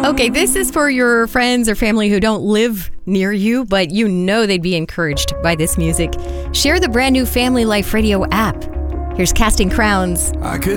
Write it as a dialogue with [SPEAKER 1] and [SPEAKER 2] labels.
[SPEAKER 1] Okay, this is for your friends or family who don't live near you, but you know they'd be encouraged by this music. Share the brand new Family Life Radio app. Here's Casting Crowns.